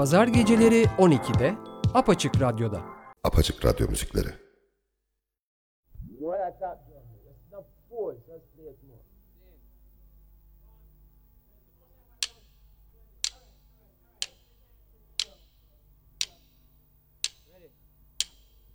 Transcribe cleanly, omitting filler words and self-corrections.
Pazar geceleri 12'de Apaçık Radyo'da. Apaçık Radyo müzikleri. You know what I thought? That's enough boys. Let's play it more.